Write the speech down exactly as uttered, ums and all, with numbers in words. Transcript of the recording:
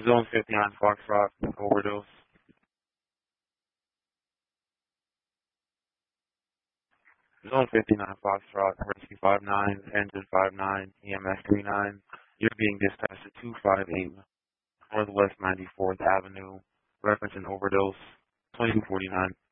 Zone fifty-nine Foxtrot, overdose. Zone fifty-nine Foxtrot, rescue five nine, engine five nine, E M S three nine. You're being dispatched to two five eight Northwest ninety-fourth Avenue, reference an overdose, twenty-two forty-nine.